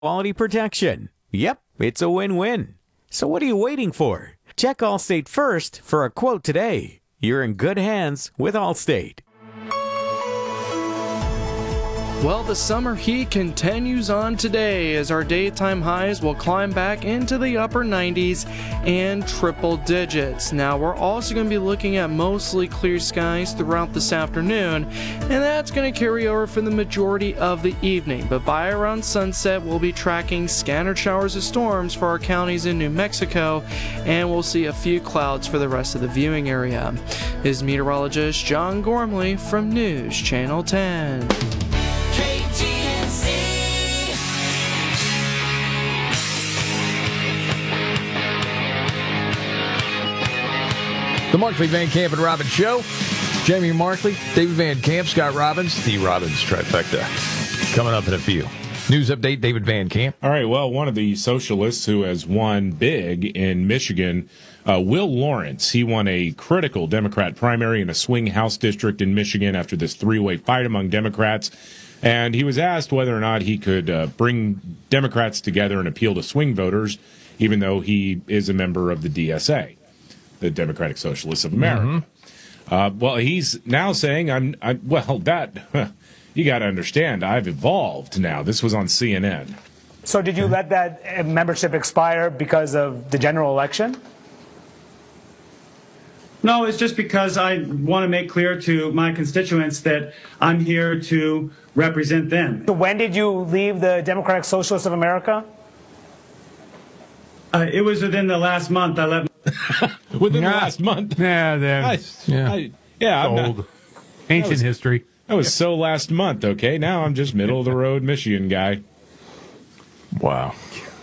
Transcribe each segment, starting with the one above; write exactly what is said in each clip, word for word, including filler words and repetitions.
quality protection. Yep, it's a win-win. So what are you waiting for? Check Allstate first for a quote today. You're in good hands with Allstate. Well, the summer heat continues on today as our daytime highs will climb back into the upper nineties and triple digits. Now, we're also going to be looking at mostly clear skies throughout this afternoon, and that's going to carry over for the majority of the evening. But by around sunset, we'll be tracking scattered showers of storms for our counties in New Mexico, and we'll see a few clouds for the rest of the viewing area. This is meteorologist John Gormley from News Channel ten. The Markley, Van Camp, and Robbins Show. Jamie Markley, David Van Camp, Scott Robbins, the Robbins trifecta. Coming up in a few. News update, David Van Camp. All right, well, one of the socialists who has won big in Michigan, uh, Will Lawrence, he won a critical Democrat primary in a swing House district in Michigan after this three-way fight among Democrats. And he was asked whether or not he could uh, bring Democrats together and appeal to swing voters, even though he is a member of the D S A. The Democratic Socialists of America. Mm-hmm. Uh, well, he's now saying, I'm, I, well, that, huh, you got to understand, I've evolved now. This was on C N N. So did you let that membership expire because of the general election? No, it's just because I want to make clear to my constituents that I'm here to represent them. So when did you leave the Democratic Socialists of America? Uh, it was within the last month. I left. Within nah. the last month? Yeah, I, yeah. I, yeah I'm old. not, Ancient that was, history. That was so last month, okay? Now I'm just middle-of-the-road Michigan guy. Wow.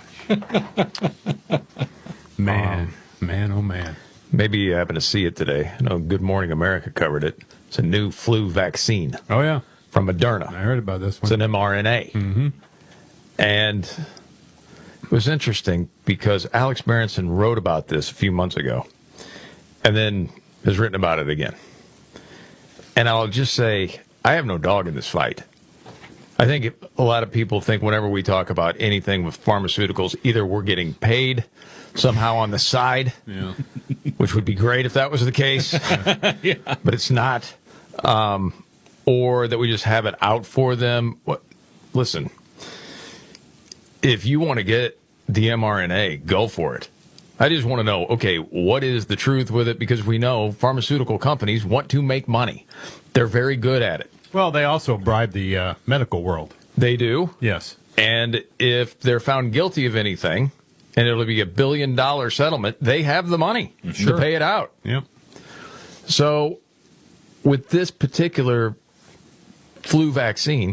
Man, um, man, oh man. Maybe you happen to see it today. I know Good Morning America covered it. It's a new flu vaccine. Oh, yeah. From Moderna. I heard about this one. It's an mRNA. Mm-hmm. And it was interesting because Alex Berenson wrote about this a few months ago and then has written about it again. And I'll just say, I have no dog in this fight. I think a lot of people think whenever we talk about anything with pharmaceuticals, either we're getting paid somehow on the side, yeah. which would be great if that was the case, yeah. but it's not, um, or that we just have it out for them. What? Listen, if you want to get the mRNA, go for it. I just want to know, okay, what is the truth with it? Because we know pharmaceutical companies want to make money. They're very good at it. Well, they also bribe the uh, medical world. They do? Yes. And if they're found guilty of anything, and it'll be a billion dollar settlement, they have the money sure. to pay it out. Yep. So with this particular flu vaccine,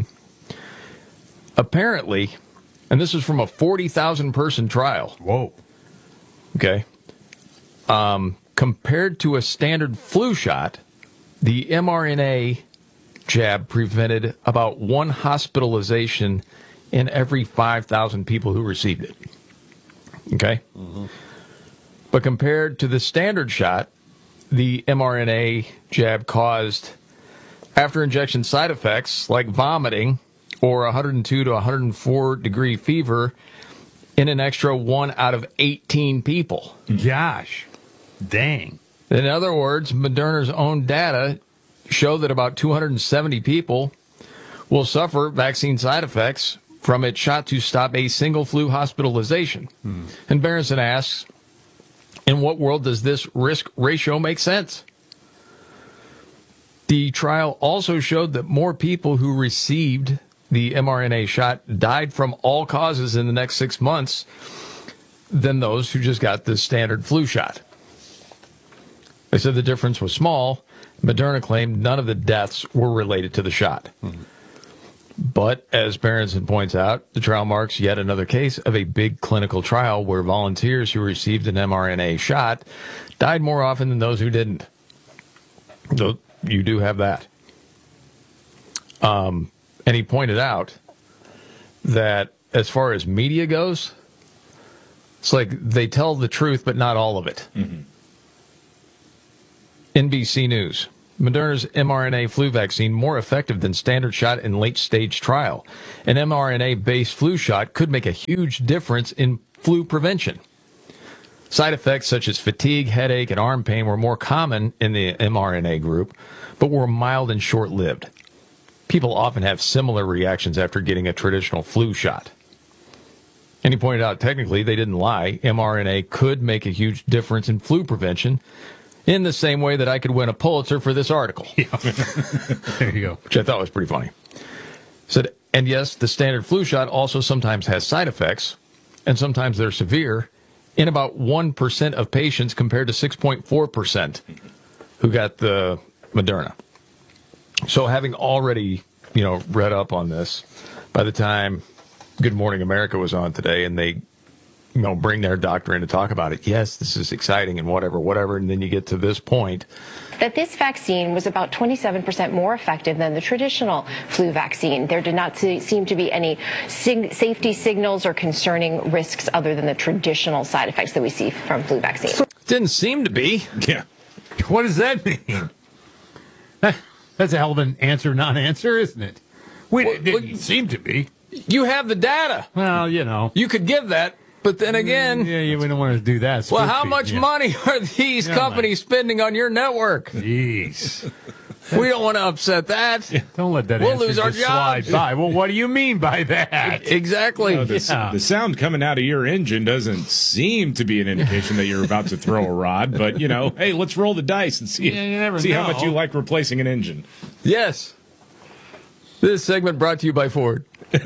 apparently, and this is from a forty thousand person trial. Whoa. Okay. Um, compared to a standard flu shot, the mRNA jab prevented about one hospitalization in every five thousand people who received it. Okay? Mm-hmm. But compared to the standard shot, the mRNA jab caused after injection side effects like vomiting or one hundred two to one hundred four degree fever in an extra one out of eighteen people. Gosh. Dang. In other words, Moderna's own data show that about two hundred seventy people will suffer vaccine side effects from its shot to stop a single flu hospitalization. Hmm. And Berenson asks, in what world does this risk ratio make sense? The trial also showed that more people who received the mRNA shot died from all causes in the next six months than those who just got the standard flu shot. They said the difference was small. Moderna claimed none of the deaths were related to the shot. Mm-hmm. But, as Berenson points out, the trial marks yet another case of a big clinical trial where volunteers who received an mRNA shot died more often than those who didn't. So you do have that. Um, and he pointed out that as far as media goes, it's like they tell the truth, but not all of it. Mm-hmm. N B C News Moderna's mRNA flu vaccine more effective than standard shot in late-stage trial. An mRNA-based flu shot could make a huge difference in flu prevention. Side effects such as fatigue, headache, and arm pain were more common in the mRNA group, but were mild and short-lived. People often have similar reactions after getting a traditional flu shot. And he pointed out, technically, they didn't lie. mRNA could make a huge difference in flu prevention in the same way that I could win a Pulitzer for this article. Yeah. There you go. Which I thought was pretty funny. Said, and yes, the standard flu shot also sometimes has side effects, and sometimes they're severe, in about one percent of patients compared to six point four percent who got the Moderna. So having already, you know, read up on this, by the time Good Morning America was on today and they, you know, bring their doctor in to talk about it, yes, this is exciting and whatever, whatever, and then you get to this point. That this vaccine was about twenty-seven percent more effective than the traditional flu vaccine. There did not seem to be any sig- safety signals or concerning risks other than the traditional side effects that we see from flu vaccines. Didn't seem to be. Yeah. What does that mean? That's a hell of an answer, non-answer, isn't it? We, Well, it didn't well, seem to be. You have the data. Well, you know. You could give that, but then again, Yeah, you wouldn't want to do that. well, Spook how feed, much yeah. money are these Yeah, companies spending on your network? Jeez. We don't want to upset that. Don't let that We'll answer lose our just slide jobs. by. Well, what do you mean by that? Exactly. You know, the, Yeah. the sound coming out of your engine doesn't seem to be an indication that you're about to throw a rod, but, you know, hey, let's roll the dice and see, Yeah, you never see how know. much you like replacing an engine. Yes. This segment brought to you by Ford.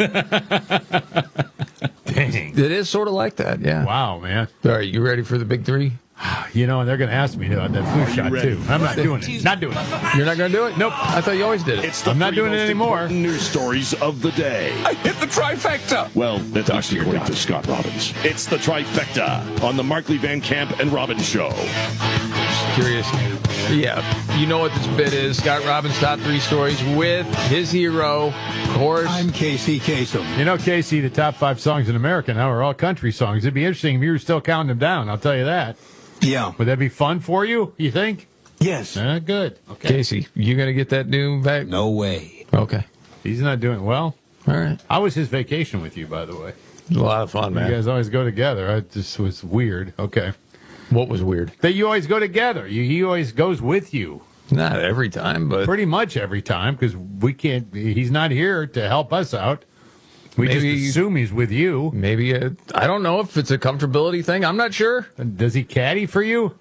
Dang. It is sort of like that, yeah. Wow, man. All right, you ready for the big three? You know, they're going to ask me about that flu shot, too. I'm not doing it. Not doing it. You're not going to do it? Nope. I thought you always did it. It's the I'm not three doing it most anymore. important News stories of the day. I hit the trifecta. Well, that's not according to Scott Robbins. It's the trifecta on the Markley Van Camp and Robbins show. Curious. Yeah, you know what this bit is. Scott Robbins' top three stories with his hero, of course. I'm Casey Kasem. You know, Casey, the top five songs in America now are all country songs. It'd be interesting if you were still counting them down, I'll tell you that. Yeah. Would that be fun for you, you think? Yes. Uh, good. Okay. Casey, you going to get that new vac? No way. Okay. He's not doing well. All right. How was his vacation with you, by the way? It was a lot of fun, You man. guys always go together. I just was weird. Okay. What was weird? That you always go together. You, he always goes with you. Not every time, but Pretty much every time, because we can't, he's not here to help us out. We Maybe- just assume he's with you. maybe a, I don't know if it's a comfortability thing. I'm not sure. Does he caddy for you?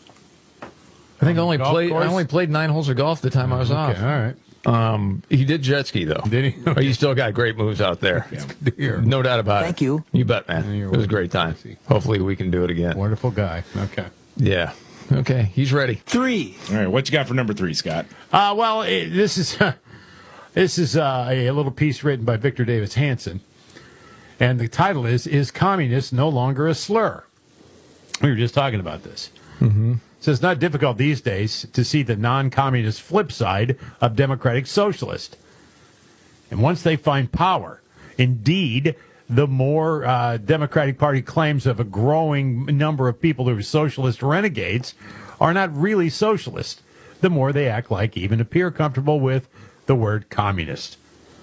I think I On only the golf played. I course? only played nine holes of golf the time I was Okay, off. all right. Um, he did jet ski though. Did he? Oh, you still got great moves out there. Good to hear. No doubt about it. Thank you. You bet, man. You're It was a welcome. great time. Hopefully we can do it again. Wonderful guy. Okay. Yeah. Okay. He's ready. Three. All right, what you got for number three, Scott? Uh, well, it, this is this is uh, a little piece written by Victor Davis Hanson, and the title is "Is Communist No Longer a Slur?" We were just talking about this. Mm-hmm. So it's not difficult these days to see the non-communist flip side of democratic socialist. And once they find power, indeed, the more uh, Democratic Party claims of a growing number of people who are socialist renegades are not really socialist, the more they act like, even appear comfortable with, the word communist.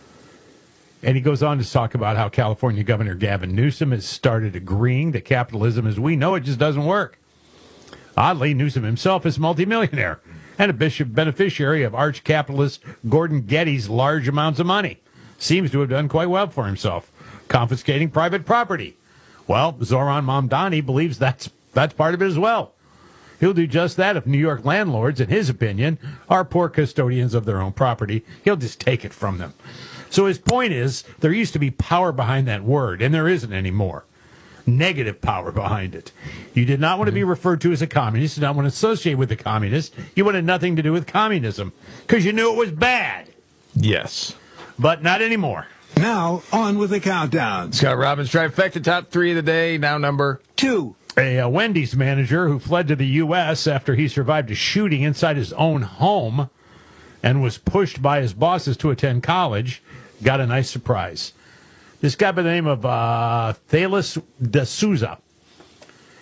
And he goes on to talk about how California Governor Gavin Newsom has started agreeing that capitalism as we know it just doesn't work. Oddly, Newsom himself is a multimillionaire and a bishop beneficiary of arch capitalist Gordon Getty's large amounts of money. Seems to have done quite well for himself, confiscating private property. Well, Zoran Mamdani believes that's that's part of it as well. He'll do just that if New York landlords, in his opinion, are poor custodians of their own property. He'll just take it from them. So his point is, there used to be power behind that word, and there isn't anymore. Negative power behind it. You did not want to be referred to as a communist. You did not want to associate with the communists. You wanted nothing to do with communism because you knew it was bad. Yes. But not anymore. Now, on with the countdown. Scott Robbins trifecta top three of the day. Now number. Two. A, uh Wendy's manager who fled to the U S after he survived a shooting inside his own home and was pushed by his bosses to attend college got a nice surprise. This guy by the name of uh, Thales de Souza.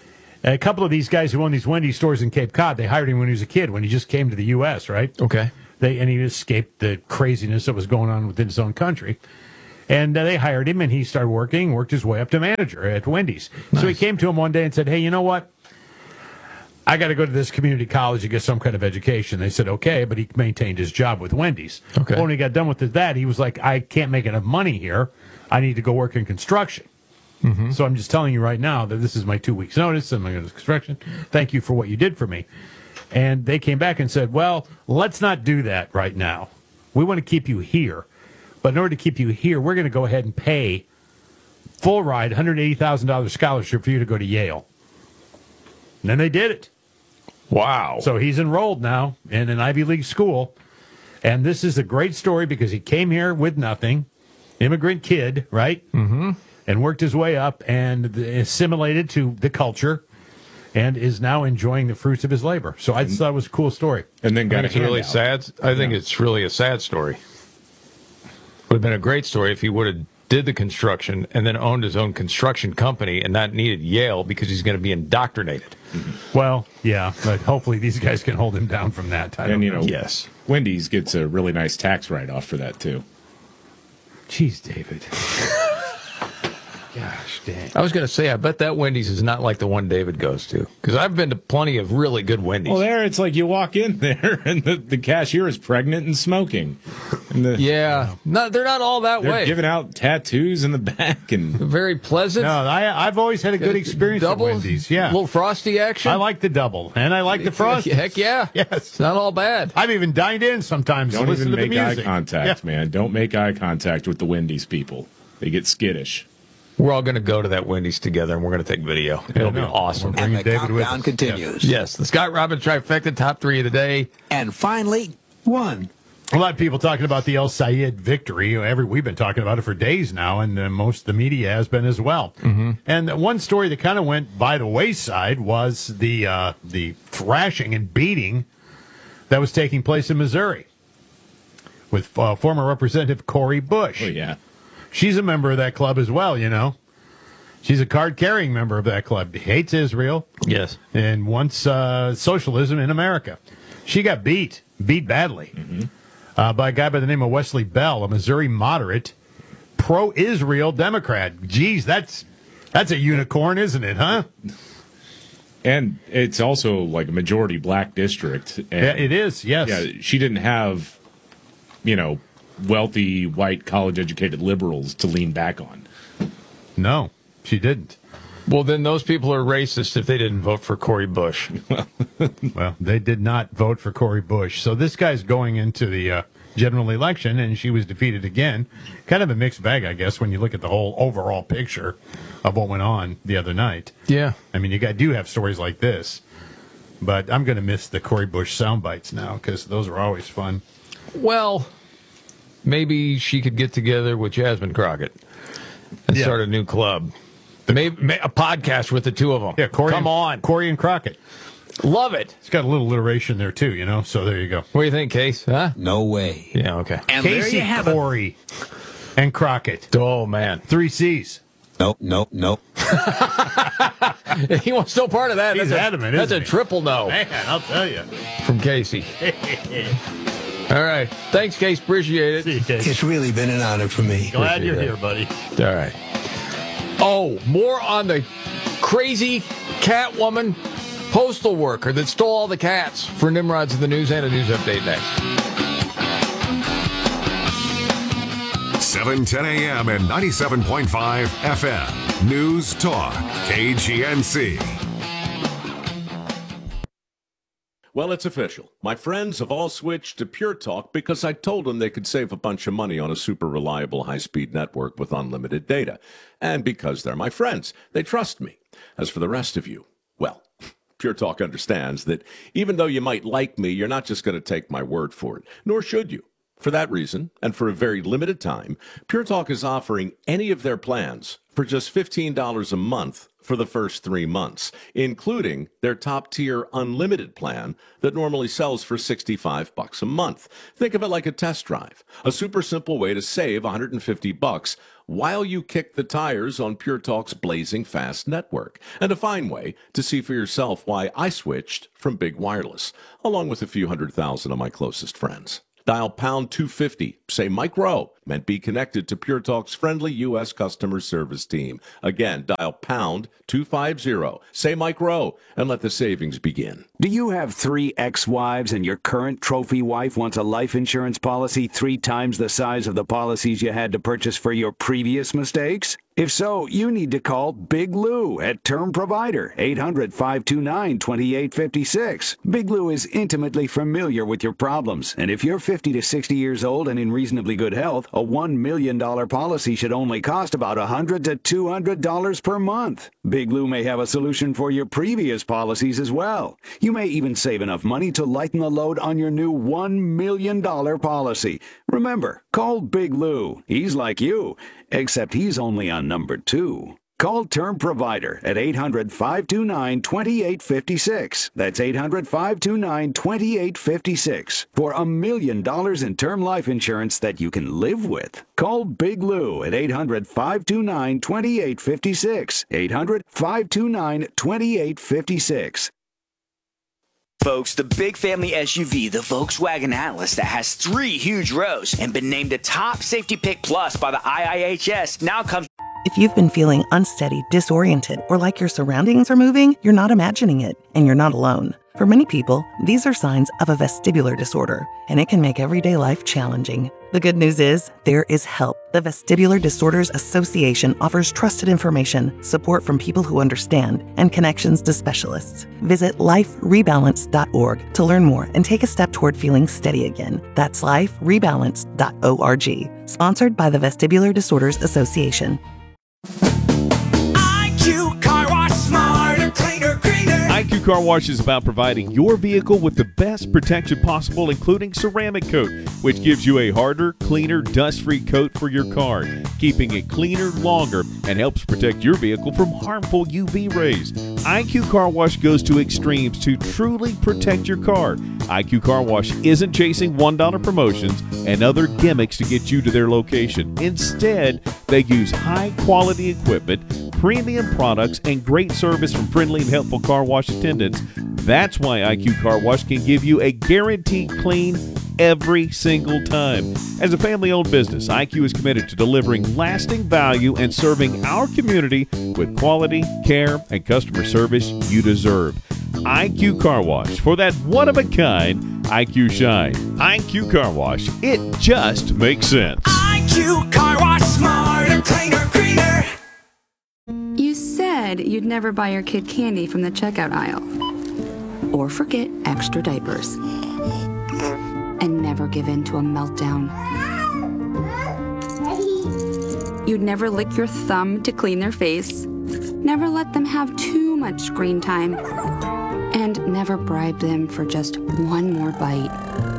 A couple of these guys who own these Wendy's stores in Cape Cod, they hired him when he was a kid, when he just came to the U S, right? Okay. They and he escaped the craziness that was going on within his own country. And uh, they hired him, and he started working, worked his way up to manager at Wendy's. Nice. So he came to him one day and said, hey, you know what? I got to go to this community college to get some kind of education. They said, okay, but he maintained his job with Wendy's. Okay. Well, when he got done with that, he was like, I can't make enough money here. I need to go work in construction. Mm-hmm. So I'm just telling you right now that this is my two weeks notice. I'm going to construction. Thank you for what you did for me. And they came back and said, well, let's not do that right now. We want to keep you here. But in order to keep you here, we're going to go ahead and pay full ride, one hundred eighty thousand dollars scholarship for you to go to Yale. And then they did it. Wow. So he's enrolled now in an Ivy League school. And this is a great story because he came here with nothing, immigrant kid, right? Mm-hmm. And worked his way up and assimilated to the culture and is now enjoying the fruits of his labor. So I just thought it was a cool story. And then I got think a it's really handout. sad. I think Yeah. it's really a sad story. Would have been a great story if he would have did the construction and then owned his own construction company and not needed Yale because he's going to be indoctrinated. Well, yeah, but hopefully these guys can hold him down from that. I And, don't you know, Yes. Wendy's gets a really nice tax write-off for that, too. Jeez, David. Gosh, dang. I was going to say, I bet that Wendy's is not like the one David goes to because I've been to plenty of really good Wendy's. Well, there, it's like you walk in there and the, the cashier is pregnant and smoking. And the, yeah, no, they're not all that they're way. giving out tattoos in the back. And Very pleasant. No, I, I've always had a good experience double, at Wendy's. Yeah. little frosty action. I like the double, and I like the frosty. Heck yeah. Yes. It's not all bad. I've even dined in sometimes don't to listen even to the make eye music. contact, Yeah. man. Don't make eye contact with the Wendy's people. They get skittish. We're all going to go to that Wendy's together, and we're going to take video. It'll be no. awesome. We're bringing And the David with countdown us. continues. Yes, the Scott Robbins trifecta, top three of the day. And finally, one. A lot of people talking about the El Sayed victory. You know, every we've been talking about it for days now, and uh, most of the media has been as well. Mm-hmm. And one story that kind of went by the wayside was the uh, the thrashing and beating that was taking place in Missouri with uh, former Representative Cori Bush. Oh, yeah. She's a member of that club as well, you know. She's a card-carrying member of that club. Hates Israel Yes. and wants uh, socialism in America. She got beat, beat badly, mm-hmm. uh, by a guy by the name of Wesley Bell, a Missouri moderate, pro-Israel Democrat. Geez, that's that's a unicorn, isn't it, huh? And it's also like a majority black district. And Yeah, it is, yes. Yeah, she didn't have, you know, wealthy, white, college-educated liberals to lean back on. No, she didn't. Well, then those people are racist if they didn't vote for Cori Bush. Well, they did not vote for Cori Bush. So this guy's going into the uh, general election, and she was defeated again. Kind of a mixed bag, I guess, when you look at the whole overall picture of what went on the other night. Yeah. I mean, you got, do have stories like this. But I'm going to miss the Cori Bush sound bites now because those are always fun. Well, maybe she could get together with Jasmine Crockett and Yeah. start a new club. Maybe, may a podcast with the two of them. Yeah, Corey Come and, on. Corey and Crockett. Love it. It's got a little alliteration there, too, you know? So there you go. What do you think, Case? Huh? No way. Yeah, okay. And there Casey, you have it. Corey, and Crockett. Oh, man. Three C's. Nope, nope, nope. He wants no part of that. He's that's adamant, a, That's isn't a he? triple no Man, I'll tell you. from Casey. All right. Thanks, Case. Appreciate it. See you, Casey. It's really been an honor for me. Glad you're Appreciate here, buddy. All right. Oh, more on the crazy Catwoman postal worker that stole all the cats for Nimrod's in the news and a news update next. seven ten a.m. and ninety-seven point five F M. News Talk, K G N C. Well, it's official. My friends have all switched to Pure Talk because I told them they could save a bunch of money on a super reliable high-speed network with unlimited data. And because they're my friends, they trust me. As for the rest of you, well, Pure Talk understands that even though you might like me, you're not just going to take my word for it, nor should you. For that reason, and for a very limited time, Pure Talk is offering any of their plans for just fifteen dollars a month for the first three months, including their top-tier unlimited plan that normally sells for sixty-five bucks a month. Think of it like a test drive, a super simple way to save one hundred fifty bucks while you kick the tires on Pure Talk's blazing fast network, and a fine way to see for yourself why I switched from Big Wireless, along with a few hundred thousand of my closest friends. Dial pound two fifty, say Mike Rowe, and be connected to Pure Talk's friendly U S customer service team. Again, dial pound two fifty, say Mike Rowe, and let the savings begin. Do you have three ex-wives and your current trophy wife wants a life insurance policy three times the size of the policies you had to purchase for your previous mistakes? If so, you need to call Big Lou at Term Provider, eight hundred, five two nine, two eight five six. Big Lou is intimately familiar with your problems, and if you're fifty to sixty years old and in reasonably good health, a one million dollars policy should only cost about one hundred to two hundred dollars per month. Big Lou may have a solution for your previous policies as well. You may even save enough money to lighten the load on your new one million dollars policy. Remember, call Big Lou. He's like you, except he's only on number two. Call Term Provider at eight hundred, five two nine, two eight five six. That's eight hundred, five two nine, two eight five six for a million dollars in term life insurance that you can live with. Call Big Lou at eight hundred, five two nine, two eight five six. eight hundred, five two nine, two eight five six. Folks, the big family S U V, the Volkswagen Atlas, that has three huge rows and been named a top safety pick plus by the I I H S, now comes... If you've been feeling unsteady, disoriented, or like your surroundings are moving, you're not imagining it, and you're not alone. For many people, these are signs of a vestibular disorder, and it can make everyday life challenging. The good news is, there is help. The Vestibular Disorders Association offers trusted information, support from people who understand, and connections to specialists. Visit life rebalance dot org to learn more and take a step toward feeling steady again. That's life rebalance dot org. Sponsored by the Vestibular Disorders Association. I Q Car Wash, smarter, cleaner, greener. I Q Car Wash is about providing your vehicle with the best protection possible, including ceramic coat, which gives you a harder, cleaner, dust-free coat for your car, keeping it cleaner longer and helps protect your vehicle from harmful U V rays. I Q Car Wash goes to extremes to truly protect your car. I Q Car Wash isn't chasing one dollar promotions and other gimmicks to get you to their location. Instead, they use high-quality equipment, premium products, and great service from friendly and helpful car wash attendants. That's why I Q Car Wash can give you a guaranteed clean every single time. As a family-owned business, I Q is committed to delivering lasting value and serving our community with quality, care, and customer service you deserve. I Q Car Wash, for that one-of-a-kind I Q shine. I Q Car Wash, it just makes sense. I Q Car Wash, smarter, cleaner, greener. You said you'd never buy your kid candy from the checkout aisle. Or forget extra diapers. And never give in to a meltdown. You'd never lick your thumb to clean their face. Never let them have too much screen time. And never bribe them for just one more bite.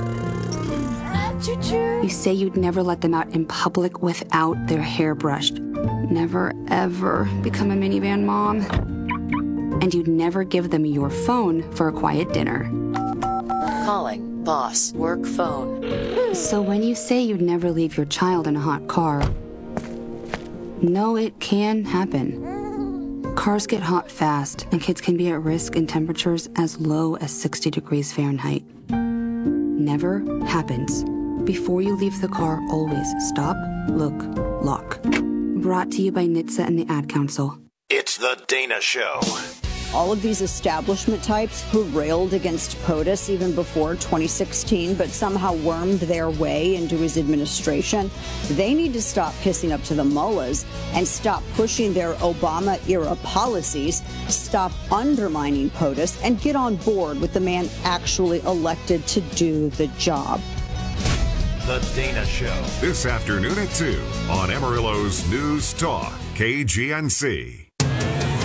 You say you'd never let them out in public without their hair brushed. Never, ever become a minivan mom. And you'd never give them your phone for a quiet dinner. Calling boss work phone. So when you say you'd never leave your child in a hot car, no, it can happen. Cars get hot fast, and kids can be at risk in temperatures as low as sixty degrees Fahrenheit. Never happens. Before you leave the car, always stop, look, lock. Brought to you by N H T S A and the Ad Council. It's the Dana Show. All of these establishment types who railed against POTUS even before twenty sixteen, but somehow wormed their way into his administration, they need to stop kissing up to the mullahs and stop pushing their Obama-era policies, stop undermining POTUS, and get on board with the man actually elected to do the job. The Dana Show. This afternoon at two on Amarillo's News Talk, K G N C.